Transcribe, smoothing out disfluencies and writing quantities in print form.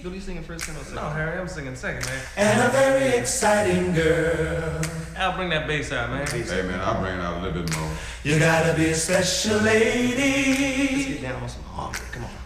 Go be singing first tenor. No, Harry, I'm singing second, man. And a very exciting girl. I'll bring that bass out, man. Hey man, I'll bring it out a little bit more. You gotta be a special lady. Let's get down on some harmony. Come on.